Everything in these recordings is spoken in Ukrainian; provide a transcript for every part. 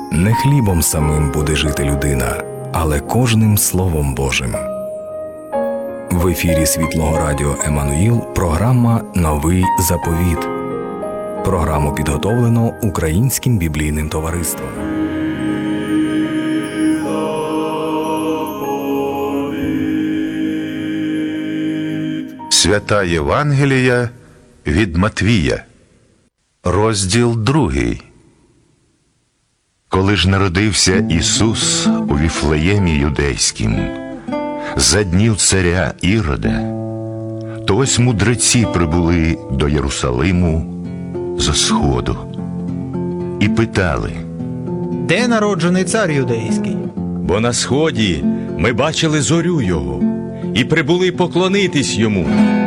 Не хлібом самим буде жити людина, але кожним Словом Божим. В ефірі Світлого Радіо Еммануїл програма «Новий заповіт». Програму підготовлено Українським біблійним товариством. Свята Євангелія від Матвія, розділ 2. Коли ж народився Ісус у Віфлеємі Юдейськім, за днів царя Ірода, то ось мудреці прибули до Єрусалиму зо сходу і питали: де народжений цар юдейський? Бо на сході ми бачили зорю його і прибули поклонитись йому.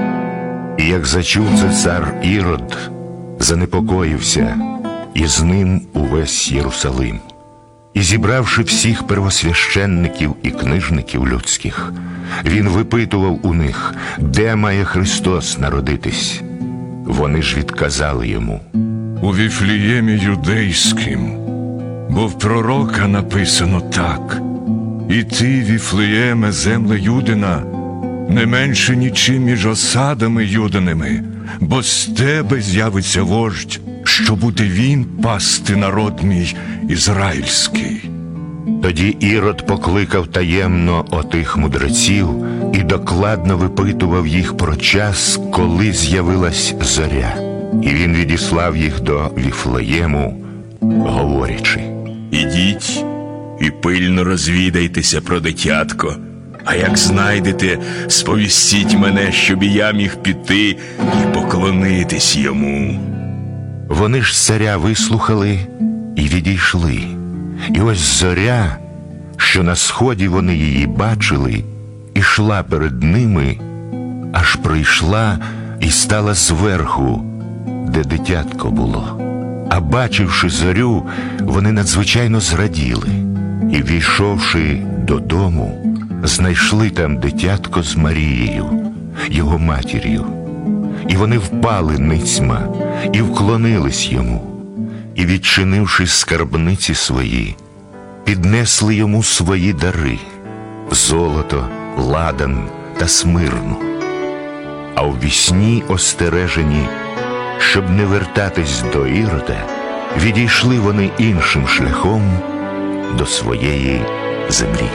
І як зачув це цар Ірод, занепокоївся, і з ним увесь Єрусалим. І зібравши всіх первосвященників і книжників людських, він випитував у них, де має Христос народитись. Вони ж відказали йому: у Віфлеємі Юдейським, бо в пророка написано так: «І ти, Віфлеєме, земле Юдина, не менше нічим між осадами юдиними, бо з тебе з'явиться вождь, що буде він пасти народ мій ізраїльський». Тоді Ірод покликав таємно отих мудреців і докладно випитував їх про час, коли з'явилась зоря. І він відіслав їх до Віфлеєму, говорячи: Ідіть і пильно розвідайтеся про дитятко, а як знайдете, сповістіть мене, щоб і я міг піти і поклонитись йому. Вони ж царя вислухали і відійшли. І ось зоря, що на сході вони її бачили, ішла перед ними, аж прийшла і стала зверху, де дитятко було. А бачивши зорю, вони надзвичайно зраділи. І, війшовши додому, знайшли там дитятко з Марією, його матір'ю. І вони впали ницьма і вклонились йому. І, відчинивши скарбниці свої, піднесли йому свої дари – золото, ладан та смирну. А у вісні остережені, щоб не вертатись до Ірода, відійшли вони іншим шляхом до своєї землі.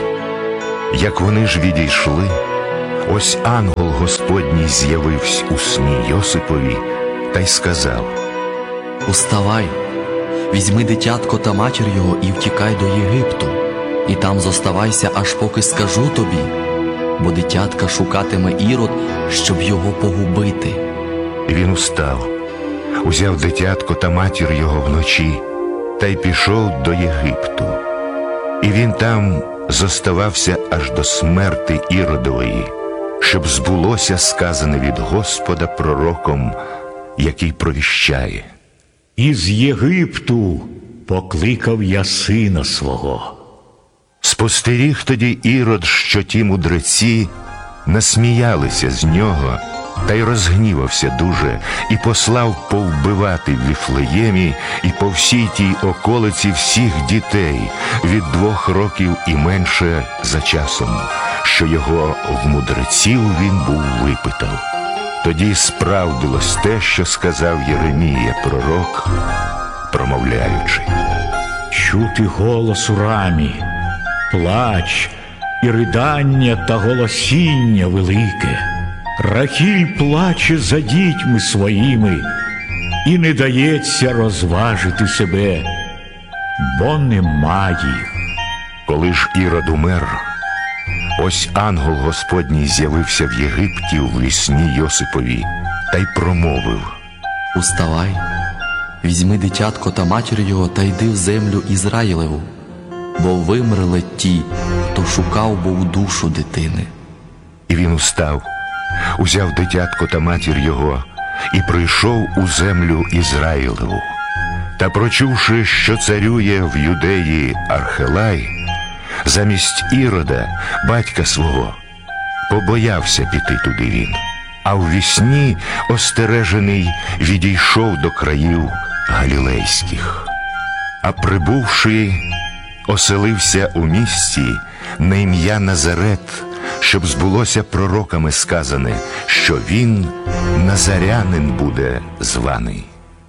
Як вони ж відійшли, ось ангел Господній з'явився у сні Йосипові та й сказав: «Уставай, візьми дитятко та матір його і втікай до Єгипту, і там зоставайся, аж поки скажу тобі, бо дитятка шукатиме Ірод, щоб його погубити». І він устав, узяв дитятко та матір його вночі та й пішов до Єгипту. І він там зоставався аж до смерти Іродової, щоб збулося сказане від Господа пророком, який провіщає: «Із Єгипту покликав я сина свого». Спостеріг тоді Ірод, що ті мудреці насміялися з нього, та й розгнівався дуже, і послав повбивати в Віфлеємі і по всій тій околиці всіх дітей від 2 років і менше за часом, що його в мудреців він був випитав. Тоді справдилось те, що сказав Єремія пророк, промовляючи: Чути голос у рамі, плач і ридання та голосіння велике. Рахіль плаче за дітьми своїми і не дається розважити себе, бо нема їх. Коли ж Ірод умер, ось ангел Господній з'явився в Єгипті у вісні Йосипові та й промовив: «Уставай, візьми дитятко та матір його та йди в землю Ізраїлеву, бо вимерли ті, хто шукав був душу дитини». І він устав, узяв дитятко та матір його і прийшов у землю Ізраїлеву. Та прочувши, що царює в Юдеї Архелай, замість Ірода, батька свого, побоявся піти туди він, а в вісні остережений відійшов до країв галілейських. А прибувши, оселився у місті на ім'я Назарет, щоб збулося пророками сказане, що він назарянин буде званий.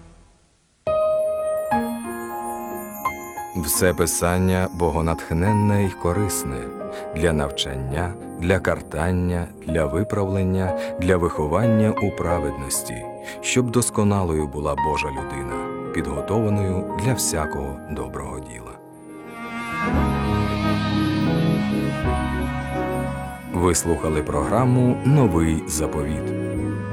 Все писання богонатхненне й корисне для навчання, для картання, для виправлення, для виховання у праведності, щоб досконалою була Божа людина, підготованою для всякого доброго діла. Ви слухали програму «Новий заповіт».